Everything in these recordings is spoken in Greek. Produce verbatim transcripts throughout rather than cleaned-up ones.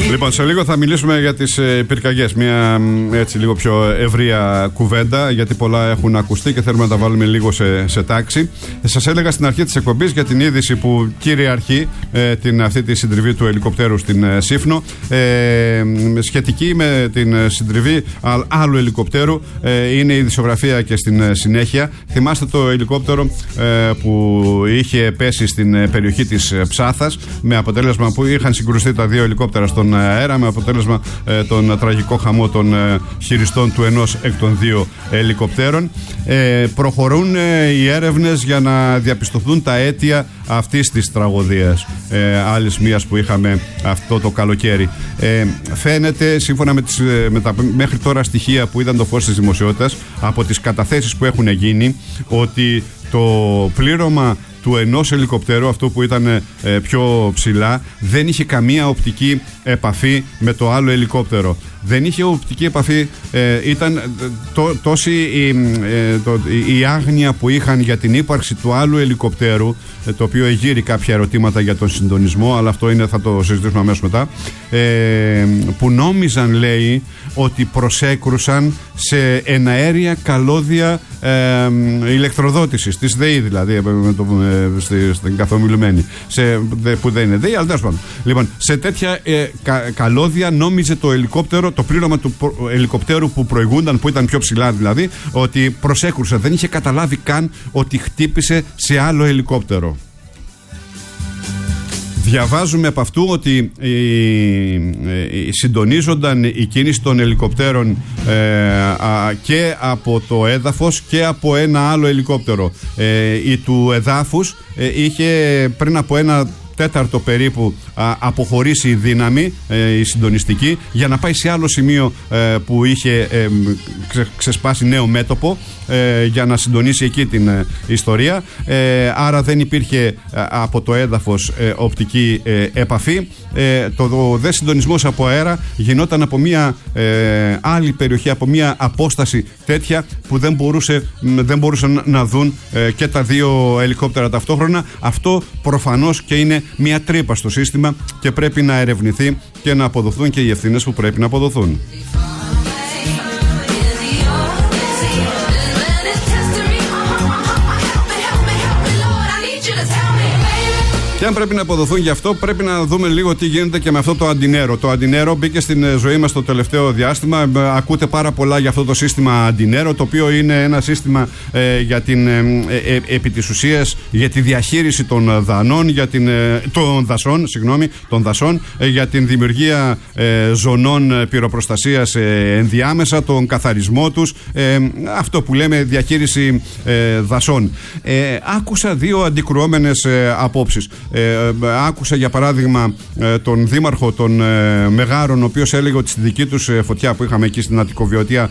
Λοιπόν, σε λίγο θα μιλήσουμε για τις ε, πυρκαγιές. Μια έτσι λίγο πιο ευρεία κουβέντα, γιατί πολλά έχουν ακουστεί και θέλουμε να τα βάλουμε λίγο σε, σε τάξη. Σας έλεγα στην αρχή της εκπομπής για την είδηση που κυριαρχεί ε, την, αυτή τη συντριβή του ελικοπτέρου στην ε, Σύφνο. Ε, σχετική με την συντριβή α, άλλου ελικοπτέρου ε, είναι η ειδησιογραφία και στην ε, συνέχεια. Θυμάστε το ελικόπτερο ε, που είχε πέσει στην ε, περιοχή της ε, Ψάθας, με αποτέλεσμα που είχαν συγκρουστεί τα δύο ελικόπτερα στον αέρα, με αποτέλεσμα ε, τον τραγικό χαμό των ε, χειριστών του ενός εκ των δύο ελικοπτέρων. Ε, προχωρούν ε, οι έρευνες για να διαπιστωθούν τα αίτια αυτής της τραγωδίας, ε, άλλης μίας που είχαμε αυτό το καλοκαίρι. Ε, φαίνεται, σύμφωνα με, τις, με τα μέχρι τώρα στοιχεία που είδαν το φως της δημοσιότητας, από τις καταθέσεις που έχουν γίνει, ότι το πλήρωμα του ενός ελικοπτέρου, αυτό που ήταν ε, πιο ψηλά, δεν είχε καμία οπτική επαφή με το άλλο ελικόπτερο. Δεν είχε οπτική επαφή, ε, ήταν τό, τόση η, ε, το, η άγνοια που είχαν για την ύπαρξη του άλλου ελικοπτέρου, ε, το οποίο εγείρει κάποια ερωτήματα για τον συντονισμό, αλλά αυτό είναι, θα το συζητήσουμε αμέσως μετά, ε, που νόμιζαν, λέει, ότι προσέκρουσαν σε εναέρια καλώδια ε, ηλεκτροδότησης, της ΔΕΗ δηλαδή, με το, ε, στη, στην καθομιλουμένη, σε, δε, που δεν είναι ΔΕΗ, αλλά τέλος πάντων. Λοιπόν, σε τέτοια ε, κα, καλώδια νόμιζε το ελικόπτερο, το πλήρωμα του ελικοπτέρου που προηγούνταν, που ήταν πιο ψηλά δηλαδή, ότι προσέκρουσε. Δεν είχε καταλάβει καν ότι χτύπησε σε άλλο ελικόπτερο. Διαβάζουμε από αυτού ότι η, η, συντονίζονταν η κίνηση των ελικοπτέρων ε, α, και από το έδαφος και από ένα άλλο ελικόπτερο. Ε, η του εδάφους ε, είχε πριν από ένα τέταρτο περίπου α, αποχωρήσει η δύναμη, ε, η συντονιστική, για να πάει σε άλλο σημείο ε, που είχε ε, ξε, ξεσπάσει νέο μέτωπο, ε, για να συντονίσει εκεί την ε, ιστορία. Ε, άρα δεν υπήρχε ε, από το έδαφος ε, οπτική ε, επαφή. Ε, το, το δε συντονισμός από αέρα γινόταν από μια ε, άλλη περιοχή, από μια απόσταση τέτοια που δεν, μπορούσε, δεν μπορούσαν να δουν ε, και τα δύο ελικόπτερα ταυτόχρονα. Αυτό προφανώς και είναι μια τρύπα στο σύστημα και πρέπει να ερευνηθεί και να αποδοθούν και οι ευθύνες που πρέπει να αποδοθούν. Και αν πρέπει να αποδοθούν γι' αυτό, πρέπει να δούμε λίγο τι γίνεται και με αυτό το αντινέρο. Το αντινέρο μπήκε στην ζωή μας το τελευταίο διάστημα. Ακούτε πάρα πολλά για αυτό το σύστημα αντινέρο, το οποίο είναι ένα σύστημα ε, για την, ε, ε, επί της ουσίας, για τη διαχείριση των δανών, για την, ε, των δασών, συγγνώμη, των δασών, ε, για την δημιουργία ε, ζωνών πυροπροστασίας ε, ενδιάμεσα, τον καθαρισμό τους, ε, αυτό που λέμε διαχείριση ε, δασών. Ε, άκουσα δύο αντικρουόμενες ε, απόψεις. Ε, άκουσα για παράδειγμα ε, τον δήμαρχο των ε, Μεγάρων, ο οποίος έλεγε ότι στη δική τους ε, φωτιά που είχαμε εκεί στην Αττικοβιωτία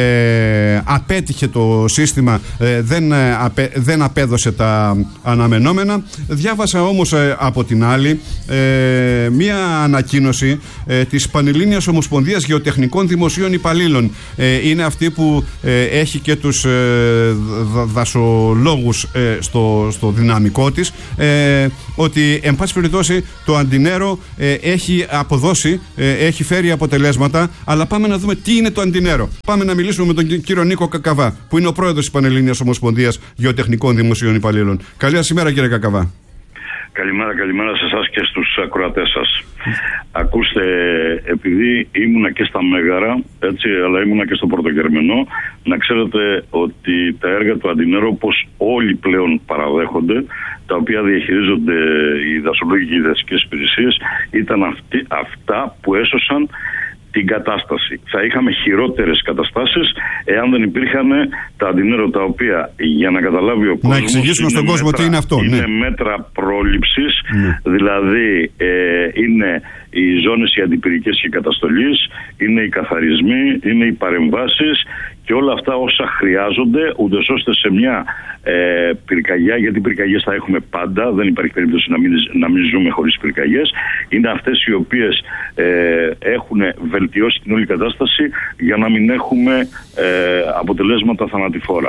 ε, απέτυχε το σύστημα, ε, δεν, ε, απέ, δεν απέδωσε τα αναμενόμενα. Διάβασα όμως ε, από την άλλη ε, μία ανακοίνωση ε, της Πανελλήνιας Ομοσπονδίας Γεωτεχνικών Δημοσίων Υπαλλήλων. Ε, είναι αυτή που ε, έχει και τους ε, δα, δασολόγους ε, στο, στο δυναμικό της, ε, ότι εν πάση περιπτώσει το αντινέρο ε, έχει αποδώσει, ε, έχει φέρει αποτελέσματα, αλλά πάμε να δούμε τι είναι το αντινέρο. Πάμε να μιλήσουμε με τον κύριο Νίκο Κακαβά, που είναι ο πρόεδρος της Πανελλήνιας Ομοσπονδίας Γεωτεχνικών Δημοσίων Υπαλλήλων. Καλή σας ημέρα, κύριε Κακαβά. Καλημέρα, καλημέρα σε εσάς και στους ακροατές σας. Ακούστε, επειδή ήμουνα και στα Μέγαρα, έτσι, αλλά ήμουνα και στο Πρωτοκερμενό, να ξέρετε ότι τα έργα του αντινέρο, όπως όλοι πλέον παραδέχονται, τα οποία διαχειρίζονται οι δασολόγοι και οι δασικές υπηρεσίες, ήταν αυτοί, αυτά που έσωσαν την κατάσταση. Θα είχαμε χειρότερες καταστάσεις εάν δεν υπήρχαν τα αντινέρο, τα οποία, για να καταλάβει ο κόσμος, να εξηγήσουμε στον κόσμο μέτρα, τι είναι αυτό. Είναι ναι. μέτρα πρόληψης, ναι. Δηλαδή ε, είναι οι ζώνες οι αντιπυρικές και καταστολής, είναι οι καθαρισμοί, είναι οι παρεμβάσεις και όλα αυτά όσα χρειάζονται, ούτως ώστε σε μια ε, πυρκαγιά, γιατί πυρκαγιές θα έχουμε πάντα, δεν υπάρχει περίπτωση να μην, να μην ζούμε χωρίς πυρκαγιές, είναι αυτές οι οποίες ε, έχουν βελτιώσει την όλη κατάσταση για να μην έχουμε ε, αποτελέσματα θανατηφόρα.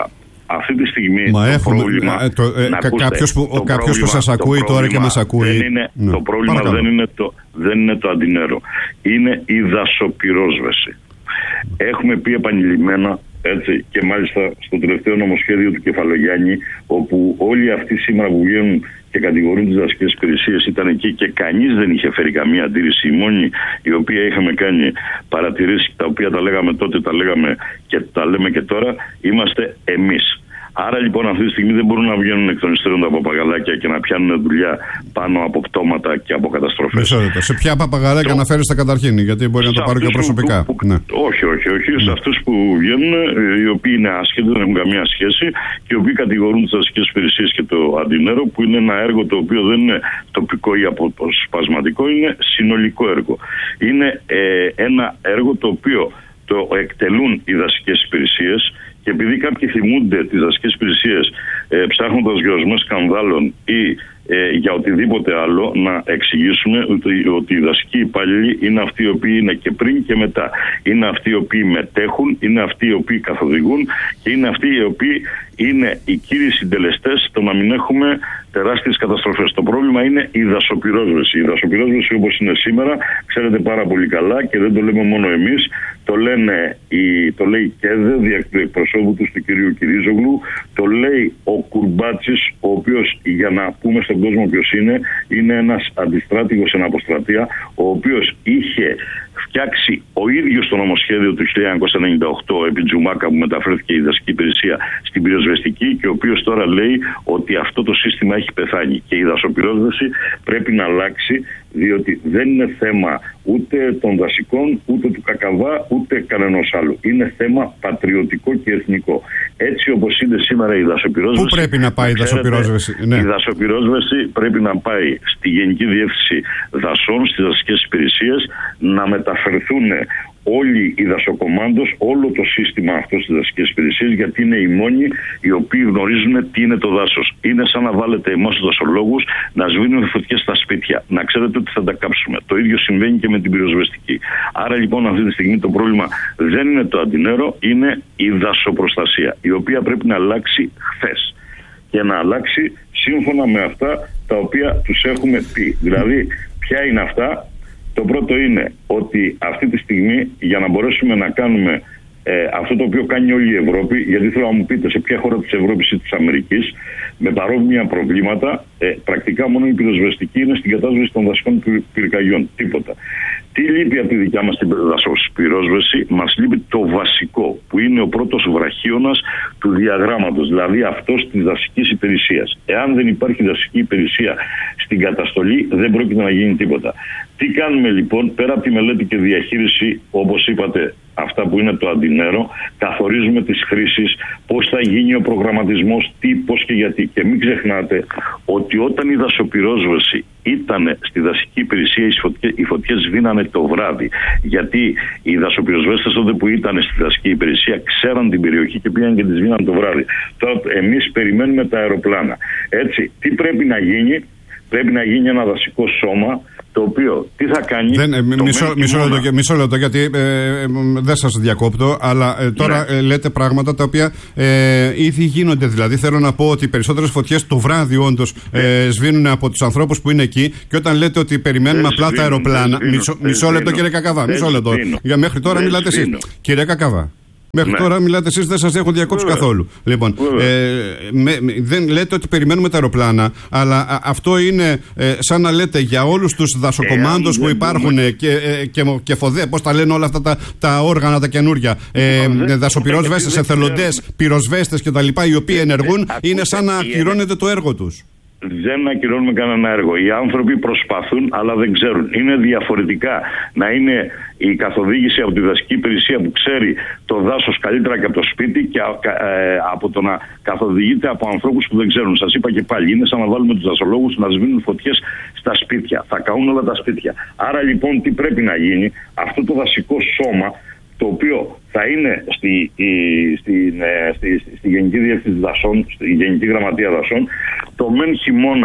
αυτή τη στιγμή Μα το έχουμε, πρόβλημα... ε, το, ε, κα, κάποιος που, το κάποιος που σας ακούει τώρα και μας ακούει... Δεν είναι, ναι. Το πρόβλημα δεν είναι το, δεν είναι το αντινέρο. Είναι η δασοπυρόσβεση. Έχουμε πει επανειλημμένα, έτσι, και μάλιστα στο τελευταίο νομοσχέδιο του Κεφαλογιάννη, όπου όλοι αυτοί σήμερα που βγαίνουν και κατηγορούν τις δασικές υπηρεσίες ήταν εκεί και κανείς δεν είχε φέρει καμία αντίρρηση. Οι μόνοι οι οποίοι είχαμε κάνει παρατηρήσεις, τα οποία τα λέγαμε τότε, τα λέγαμε και τα λέμε και τώρα, είμαστε εμείς. Άρα λοιπόν αυτή τη στιγμή δεν μπορούν να βγαίνουν εκ των υστέρων τα παπαγαλάκια και να πιάνουν δουλειά πάνω από πτώματα και από καταστροφές. Μισό λεπτό. Σε ποια παπαγαλάκια το... αναφέρεστε καταρχήν, γιατί μπορεί να το πάρω και προσωπικά. Που, που, ναι. Όχι, όχι, όχι. Ναι. Σε αυτούς που βγαίνουν, οι οποίοι είναι άσχετοι, δεν έχουν καμία σχέση και οι οποίοι κατηγορούν τις δασικές υπηρεσίες και το αντινέρο, που είναι ένα έργο το οποίο δεν είναι τοπικό ή αποσπασματικό, είναι συνολικό έργο. Είναι ε, ένα έργο το οποίο το εκτελούν οι δασικές υπηρεσίες. Και επειδή κάποιοι θυμούνται τις δασικές υπηρεσίες ε, ψάχνοντας γεωσμές σκανδάλων ή ε, για οτιδήποτε άλλο, να εξηγήσουμε ότι, ότι οι δασικοί υπάλληλοι είναι αυτοί οι οποίοι είναι και πριν και μετά. Είναι αυτοί οι οποίοι μετέχουν, είναι αυτοί οι οποίοι καθοδηγούν και είναι αυτοί οι οποίοι είναι οι κύριοι συντελεστές στο να μην έχουμε τεράστιες καταστροφές. Το πρόβλημα είναι η δασοπυρόσβεση. Η δασοπυρόσβεση όπως είναι σήμερα, ξέρετε πάρα πολύ καλά και δεν το λέμε μόνο εμείς, το, λένε η, το λέει η ΚΕΔΕ, δια του εκπροσώπου του του κυρίου Κυρίζογλου, το λέει ο Κουρμπάτσης, ο οποίος, για να πούμε στον κόσμο ποιος είναι, είναι ένας αντιστράτηγος εν αποστρατεία, ο οποίος είχε φτιάξει ο ίδιος το νομοσχέδιο του χίλια εννιακόσια ενενήντα οκτώ επί Τζουμάκα, που μεταφέρθηκε η δασική υπηρεσία στην πυροσβεστική, και ο οποίος τώρα λέει ότι αυτό το σύστημα έχει πεθάνει και η δασοπυρόσβεση πρέπει να αλλάξει, διότι δεν είναι θέμα ούτε των δασικών, ούτε του Κακαβά, ούτε κανενός άλλου. Είναι θέμα πατριωτικό και εθνικό. Έτσι όπως είναι σήμερα η δασοπυρόσβεση... Πού πρέπει να πάει η δασοπυρόσβεση? Ναι. Η δασοπυρόσβεση πρέπει να πάει στη Γενική Διεύθυνση Δασών, στις δασικές υπηρεσίες, να μεταφερθούν όλοι οι δασοκομάντος, όλο το σύστημα αυτό στις δασικές υπηρεσίες, γιατί είναι οι μόνοι οι οποίοι γνωρίζουν τι είναι το δάσος. Είναι σαν να βάλετε εμάς τους δασολόγους να σβήνουν φωτιές στα σπίτια. Να ξέρετε ότι θα τα κάψουμε. Το ίδιο συμβαίνει και με την πυροσβεστική. Άρα λοιπόν αυτή τη στιγμή το πρόβλημα δεν είναι το αντινέρο, είναι η δασοπροστασία, η οποία πρέπει να αλλάξει χθες. Και να αλλάξει σύμφωνα με αυτά τα οποία τους έχουμε πει. Δηλαδή, ποια είναι αυτά? Το πρώτο είναι ότι αυτή τη στιγμή, για να μπορέσουμε να κάνουμε ε, αυτό το οποίο κάνει όλη η Ευρώπη, γιατί θέλω να μου πείτε σε ποια χώρα της Ευρώπης ή της Αμερικής με παρόμοια προβλήματα, ε, πρακτικά μόνο η πυροσβεστική είναι στην κατάσβεση των δασικών πυρκαγιών. Τίποτα. Τι λείπει από τη δικιά μας την δασοπυρόσβεση? Μας λείπει το βασικό, που είναι ο πρώτος βραχίωνας του διαγράμματος, δηλαδή αυτός της δασικής υπηρεσίας. Εάν δεν υπάρχει δασική υπηρεσία στην καταστολή, δεν πρόκειται να γίνει τίποτα. Τι κάνουμε λοιπόν? Πέρα από τη μελέτη και διαχείριση, όπως είπατε, αυτά που είναι το αντινέρο, καθορίζουμε τις χρήσεις, πώς θα γίνει ο προγραμματισμός, τι, πώς και γιατί. Και μην ξεχνάτε ότι όταν η δασοπυρόσβεση ήταν στη δασική υπηρεσία, οι φωτιές, οι φωτιές σβήνανε το βράδυ. Γιατί οι δασοπυροσβέστες τότε που ήταν στη δασική υπηρεσία ξέραν την περιοχή και πήγαν και τη σβήναν το βράδυ. Τώρα εμείς περιμένουμε τα αεροπλάνα. Έτσι, τι πρέπει να γίνει? Πρέπει να γίνει ένα δασικό σώμα, το οποίο τι θα κάνει... Δεν, ε, μισό, μισό, λεπτό, μισό λεπτό, γιατί ε, ε, δεν σας διακόπτω, αλλά ε, τώρα ναι. ε, λέτε πράγματα τα οποία ε, ήδη γίνονται. Δηλαδή θέλω να πω ότι οι περισσότερες φωτιές το βράδυ όντως ε, σβήνουν από τους ανθρώπους που είναι εκεί, και όταν λέτε ότι περιμένουμε απλά τα αεροπλάνα... Μισό, μισό λεπτό κύριε Κακαβά, μισό λεπτό. Για μέχρι τώρα μιλάτε εσείς. Κύριε Κακαβά. Μέχρι ναι. τώρα μιλάτε εσείς, δεν σας έχω διακόψει Βέβαια. καθόλου. Λοιπόν, ε, με, με, δεν λέτε ότι περιμένουμε τα αεροπλάνα, αλλά α, αυτό είναι ε, σαν να λέτε για όλους τους δασοκομάντους που υπάρχουν ε, και, ε, και, και φοδέ, πώς τα λένε όλα αυτά τα, τα όργανα τα καινούρια, ε, δασοπυρόσβεστες, εθελοντές, πυροσβέστες κτλ., οι οποίοι ενεργούν, είναι σαν να ακυρώνεται το έργο τους. Δεν ακυρώνουμε κανένα έργο. Οι άνθρωποι προσπαθούν, αλλά δεν ξέρουν. Είναι διαφορετικά να είναι η καθοδήγηση από τη δασική υπηρεσία που ξέρει το δάσος καλύτερα και από το σπίτι, και ε, από το να καθοδηγείται από ανθρώπους που δεν ξέρουν. Σας είπα και πάλι, είναι σαν να βάλουμε τους δασολόγους να σβήνουν φωτιές στα σπίτια. Θα καούν όλα τα σπίτια. Άρα λοιπόν τι πρέπει να γίνει? Αυτό το δασικό σώμα, το οποίο θα είναι στη, στη, στη, στη, στη Γενική Διεύθυνση Δασών, στη Γενική Γραμματεία Δασών, το μεν χειμώνα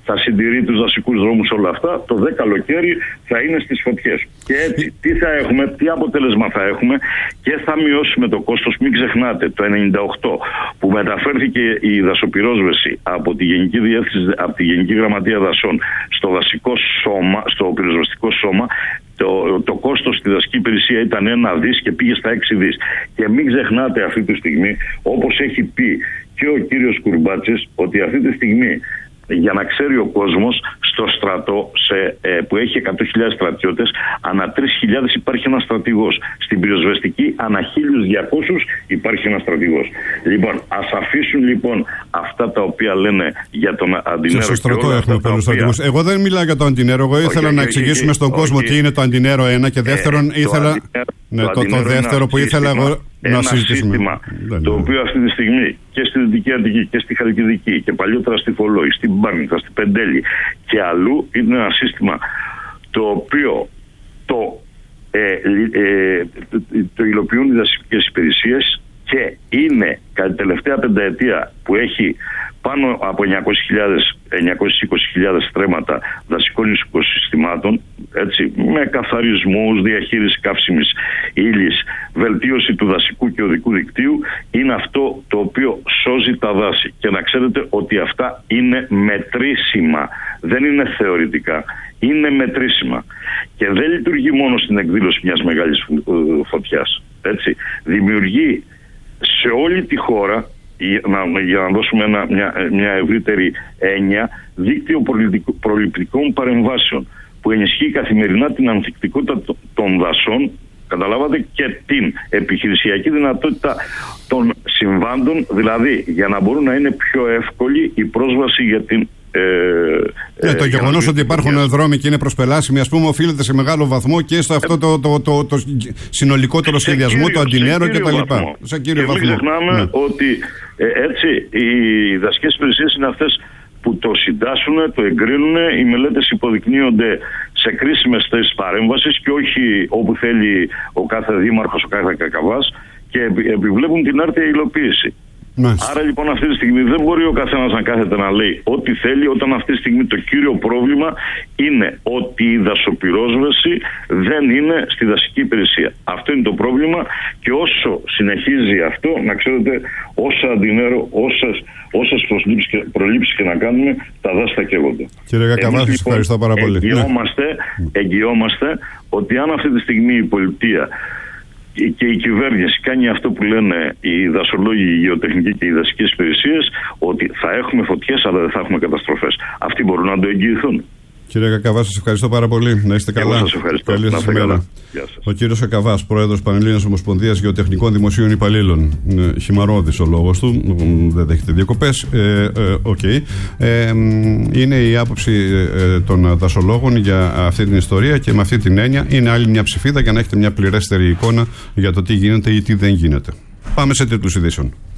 θα συντηρεί τους δασικούς δρόμους, όλα αυτά, το δε καλοκαίρι θα είναι στις φωτιές. Και έτσι τι θα έχουμε, τι αποτέλεσμα θα έχουμε, και θα μειώσουμε το κόστος. Μην ξεχνάτε, το ενενήντα οκτώ που μεταφέρθηκε η δασοπυρόσβεση από τη Γενική Διεύθυνση, από τη Γενική Γραμματεία Δασών στο δασικό σώμα, στο πυροσβεστικό σώμα, Το, το κόστος στη δασική υπηρεσία ήταν ένα δις και πήγε στα έξι δις. Και μην ξεχνάτε αυτή τη στιγμή, όπως έχει πει και ο κύριος Κουρμπάτσης, ότι αυτή τη στιγμή, για να ξέρει ο κόσμος, στο στρατό σε, ε, που έχει εκατό χιλιάδες στρατιώτες, ανά τρεις χιλιάδες υπάρχει ένας στρατηγός. Στην πυροσβεστική ανά χίλιους διακόσιους υπάρχει ένας στρατηγός. Λοιπόν, ας αφήσουν λοιπόν αυτά τα οποία λένε για τον αντινέρο. Στο στρατό έχουμε πολλούς στρατηγούς. Εγώ δεν μιλάω για το αντινέρο. Εγώ ήθελα okay, να εξηγήσουμε okay, στον okay, κόσμο okay. τι είναι το αντινέρο ένα και δεύτερον ε, ήθελα. Το, αντινέρο, ναι, το, το, το δεύτερο που ήθελα εγώ να συζητήσουμε. Σύστημα, δεν, το οποίο αυτή τη στιγμή και στη Δυτική Αττική και στη Χαλκιδική και παλιότερα στη Φωλόη, στην Μπάρνηθα, στη Πεντέλη και αλλού, είναι ένα σύστημα το οποίο το, ε, ε, το υλοποιούν οι δασικές υπηρεσίες και είναι κατά την τελευταία πενταετία που έχει πάνω από εννιακόσιες χιλιάδες, εννιακόσιες είκοσι χιλιάδες στρέμματα δασικών οικοσυστημάτων, έτσι, με καθαρισμούς, διαχείριση καύσιμης ύλης, βελτίωση του δασικού και οδικού δικτύου, είναι αυτό το οποίο σώζει τα δάση. Και να ξέρετε ότι αυτά είναι μετρήσιμα, δεν είναι θεωρητικά, είναι μετρήσιμα. Και δεν λειτουργεί μόνο στην εκδήλωση μιας μεγάλης φωτιάς, έτσι. Δημιουργεί σε όλη τη χώρα, για να δώσουμε ένα, μια, μια ευρύτερη έννοια, δίκτυο προληπτικών παρεμβάσεων που ενισχύει καθημερινά την ανθεκτικότητα των δασών, καταλάβατε, και την επιχειρησιακή δυνατότητα των συμβάντων, δηλαδή για να μπορούν να είναι πιο εύκολη η πρόσβαση για την Ε, ε, το γεγονός ότι υπάρχουν για... δρόμοι και είναι προσπελάσιμοι, ας πούμε, οφείλεται σε μεγάλο βαθμό και στο αυτό το, το, το, το, το συνολικότερο σχεδιασμό, το αντινέρο κτλ. Σε κύριο βαθμό. Μην ξεχνάμε ναι. ότι ε, έτσι οι δασικές υπηρεσίες είναι αυτές που το συντάσσουν, το εγκρίνουν. Οι μελέτες υποδεικνύονται σε κρίσιμες θέσεις παρέμβασης και όχι όπου θέλει ο κάθε δήμαρχος, ο κάθε κακαβάς, και επιβλέπουν την άρτια υλοποίηση. Μάλιστα. Άρα λοιπόν αυτή τη στιγμή δεν μπορεί ο καθένας να κάθεται να λέει ό,τι θέλει, όταν αυτή τη στιγμή το κύριο πρόβλημα είναι ότι η δασοπυρόσβεση δεν είναι στη δασική υπηρεσία. Αυτό είναι το πρόβλημα, και όσο συνεχίζει αυτό, να ξέρετε, όσα αντινέρο, όσες, όσες προλήψεις και να κάνουμε, τα δάση θα καίγονται. Κύριε Κακαβά, σας ευχαριστώ πάρα πολύ. Εγγυόμαστε, εγγυόμαστε ότι αν αυτή τη στιγμή η πολιτεία και η κυβέρνηση κάνει αυτό που λένε οι δασολόγοι, οι γεωτεχνικοί και οι δασικές υπηρεσίες, ότι θα έχουμε φωτιές αλλά δεν θα έχουμε καταστροφές. Αυτοί μπορούν να το εγγυηθούν. Κύριε Κακαβά, σας ευχαριστώ πάρα πολύ. Να είστε καλά. Εγώ σας ευχαριστώ. Καλή σας ημέρα. Ο κύριος Κακαβάς, πρόεδρος Πανελλήνιας Ομοσπονδίας Γεωτεχνικών Δημοσίων Υπαλλήλων. Ε, χυμαρώδης ο λόγος του, δεν δέχεται διακοπές. Ε, ε, okay. ε, είναι η άποψη ε, των δασολόγων για αυτή την ιστορία, και με αυτή την έννοια είναι άλλη μια ψηφίδα για να έχετε μια πληρέστερη εικόνα για το τι γίνεται ή τι δεν γίνεται. Πάμε σε τίτλους ειδήσεων.